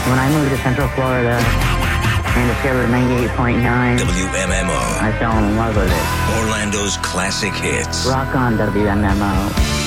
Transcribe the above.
When I moved to Central Florida and discovered 98.9, WMMO. I fell in love with it. Orlando's classic hits. Rock on, WMMO.